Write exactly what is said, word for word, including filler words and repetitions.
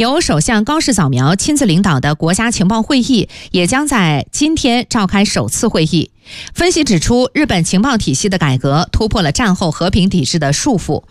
由首相高市早苗亲自领导的国家情报会议也将在今天召开首次会议。分析指出，日本情报体系的改革突破了战后和平体制的束缚，